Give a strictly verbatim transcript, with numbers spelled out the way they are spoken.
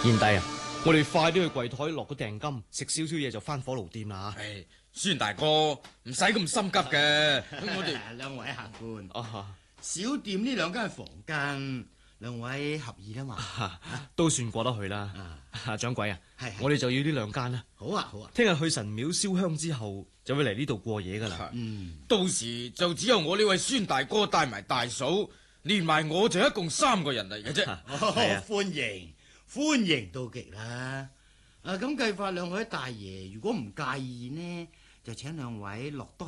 賢弟啊，我哋快啲去櫃台落個訂金，食少少嘢就翻火爐店啦。 唉，孫大哥唔使咁心急嘅，我哋兩位客官， 啊， 小店呢兩間房間，兩位合意啦嘛？ 都算過得去啦。啊，掌櫃啊， 係係我哋就要呢兩間啦。 好啊好啊， 聽日去神廟燒香之後，就會嚟呢度過夜噶啦。 嗯， 到時就只有我呢位孫大哥帶埋大嫂，連埋我就一共三個人嚟嘅啫。 哦，歡迎歡迎到極啦！啊，咁計法兩位大爺，如果唔介意呢，就請兩位落多